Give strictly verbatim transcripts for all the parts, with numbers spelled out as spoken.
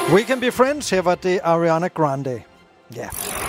We Can Be Friends, her var det Ariana Grande. Ja.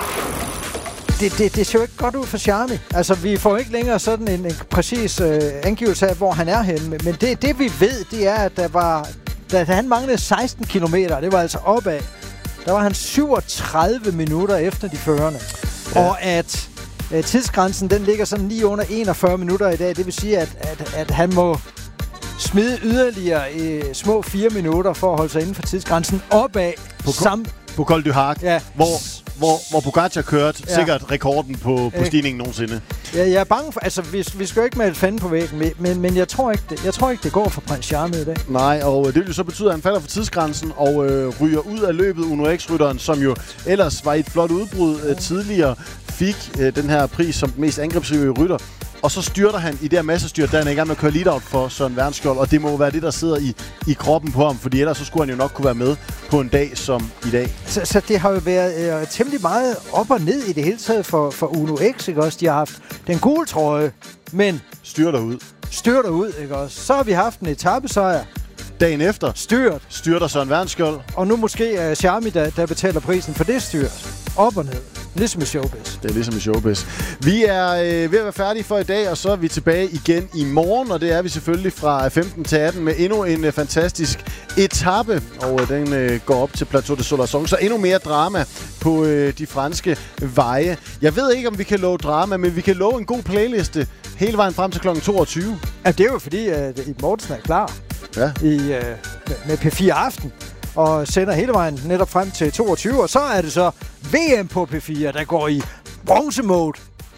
Det, det, det ser jo ikke godt ud for Charmy. Altså, vi får ikke længere sådan en, en præcis øh, angivelse af, hvor han er henne. Men det, det vi ved, det er, at der var, da han manglede seksten kilometer, det var altså opad, der var han syvogtredive minutter efter de førende. Ja. Og at øh, tidsgrænsen, den ligger sådan lige under enogfyrre minutter i dag. Det vil sige, at, at, at han må smide yderligere i små fire minutter for at holde sig inden for tidsgrænsen opad. På, sam- på Col du Hac, ja. hvor, hvor, hvor Pogacar kørte ja. sikkert rekorden på, på øh, stigningen nogensinde. Ja, jeg er bange for... Altså, vi, vi skal jo ikke male fanden på væggen, men, men jeg, tror ikke, det, jeg tror ikke, det går for Prins Charmy i dag. Nej, og det vil jo så betyde, at han falder for tidsgrænsen og øh, ryger ud af løbet. Uno X-rytteren, som jo ellers var i et flot udbrud øh, tidligere, fik øh, den her pris som den mest angrebsrige rytter. Og så styrter han i det her massestyrt, der han er i gang med at køre lead-out for Søren Wernskjold. Og det må være det, der sidder i, i kroppen på ham, fordi ellers så skulle han jo nok kunne være med på en dag som i dag. Så, så det har jo været øh, temmelig meget op og ned i det hele taget for, for Uno X, ikke også? De har haft den gule trøje, men... Styrter ud. Styrter ud, ikke også? Så har vi haft en etapesejr. Dagen efter. Styrt. Styrter Søren Wernskjold. Og nu måske er Charmy, der, der betaler prisen for det styrt. Op og ned. Ligesom i showbiz. Det er ligesom i showbiz. Vi er øh, ved at være færdige for i dag, og så er vi tilbage igen i morgen. Og det er vi selvfølgelig fra femten til atten med endnu en øh, fantastisk etape. Og øh, den øh, går op til Plateau de Solarson. Så endnu mere drama på øh, de franske veje. Jeg ved ikke, om vi kan love drama, men vi kan love en god playliste hele vejen frem til klokken toogtyve. Ja, det er jo fordi, at Iben Mortensen er klar ja. i, øh, med P fire Aften. Og sender hele vejen netop frem til toogtyve. Og så er det så V M på P fire, der går i bronze-mode.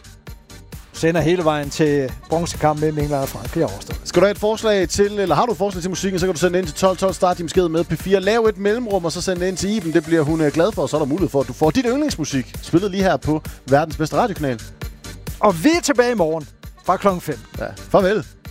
Sender hele vejen til bronzekamp mellem England og Frankrig og Årsted. Skal du have et forslag til, eller har du et forslag til musikken, så kan du sende ind til tolv tolv. Start din besked med P fire. Lav et mellemrum, og så send det ind til Iben. Det bliver hun glad for, og så er der mulighed for, at du får dit yndlingsmusik spillet lige her på verdens bedste radiokanal. Og vi er tilbage i morgen fra klokken fem. Ja, farvel.